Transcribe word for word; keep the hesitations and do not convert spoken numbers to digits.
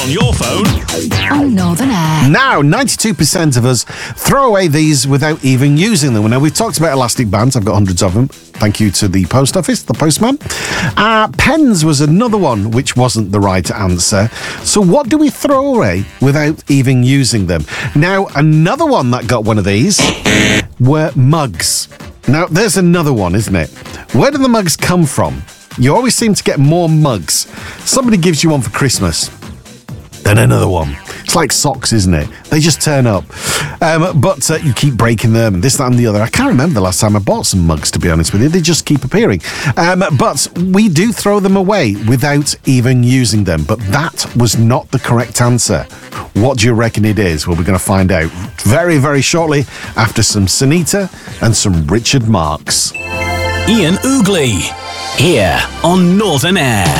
On your phone. On Northern Air. Now, ninety-two percent of us throw away these without even using them. Now, we've talked about elastic bands. I've got hundreds of them. Thank you to the post office, the postman. Uh, pens was another one which wasn't the right answer. So what do we throw away without even using them? Now, another one that got one of these were mugs. Now, there's another one, isn't it? Where do the mugs come from? You always seem to get more mugs. Somebody gives you one for Christmas. Then another one. It's like socks, isn't it? They just turn up. Um, but uh, you keep breaking them, this, that and the other. I can't remember the last time I bought some mugs, to be honest with you. They just keep appearing. Um, but we do throw them away without even using them. But that was not the correct answer. What do you reckon it is? Well, we're going to find out very, very shortly after some Sunita and some Richard Marx. Ian Oogley, here on Northern Air.